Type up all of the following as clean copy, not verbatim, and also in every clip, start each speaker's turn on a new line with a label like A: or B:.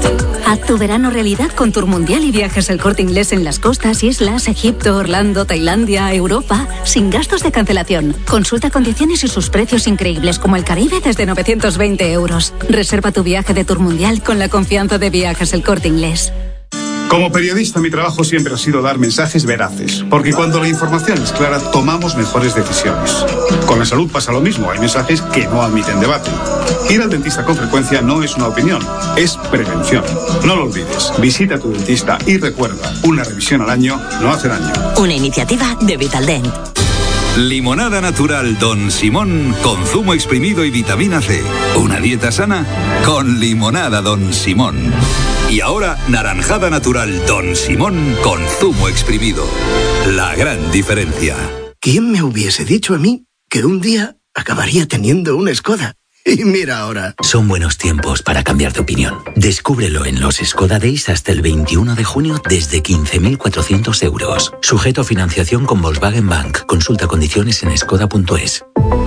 A: Haz tu verano realidad con Tour Mundial y Viajes El Corte Inglés en las costas, islas, Egipto, Orlando, Tailandia, Europa, sin gastos de cancelación. Consulta condiciones y sus precios increíbles como el Caribe desde 920 euros. Reserva tu viaje de Tour Mundial con la confianza de Viajes El Corte Inglés.
B: Como periodista, mi trabajo siempre ha sido dar mensajes veraces, porque cuando la información es clara, tomamos mejores decisiones. Con la salud pasa lo mismo, hay mensajes que no admiten debate. Ir al dentista con frecuencia no es una opinión, es prevención. No lo olvides, visita a tu dentista y recuerda, una revisión al año no hace daño.
C: Una iniciativa de Vitaldent.
D: Limonada natural Don Simón con zumo exprimido y vitamina C. Una dieta sana con limonada Don Simón. Y ahora, naranjada natural Don Simón con zumo exprimido. La gran diferencia.
E: ¿Quién me hubiese dicho a mí que un día acabaría teniendo una Skoda? Y mira ahora.
F: Son buenos tiempos para cambiar de opinión. Descúbrelo en los Skoda Days hasta el 21 de junio desde 15.400 euros. Sujeto a financiación con Volkswagen Bank. Consulta condiciones en skoda.es.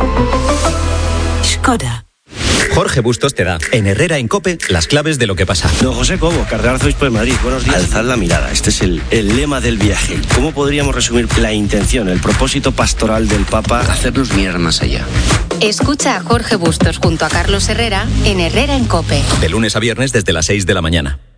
C: Skoda.
G: Jorge Bustos te da, en Herrera en COPE, las claves de lo que pasa.
H: Don José Cobo, cardenal arzobispo de Madrid. Buenos días. Alzad la mirada. Este es el lema del viaje. ¿Cómo podríamos resumir la intención, el propósito pastoral del Papa?
I: Hacernos mirar más allá.
J: Escucha a Jorge Bustos junto a Carlos Herrera en Herrera en COPE.
G: De lunes a viernes desde las 6 de la mañana.